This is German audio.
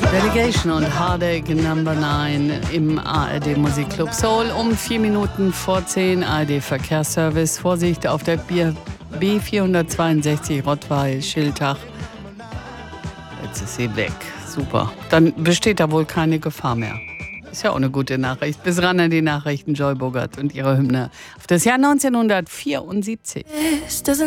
Delegation und Heartache Number 9 im ARD Musikclub Soul um 4 Minuten vor 10. ARD Verkehrsservice. Vorsicht auf der B462 Rottweil-Schiltach. Jetzt ist sie weg. Super. Dann besteht da wohl keine Gefahr mehr. Ist ja auch eine gute Nachricht. Bis ran an die Nachrichten, Joy Bogart und ihre Hymne auf das Jahr 1974.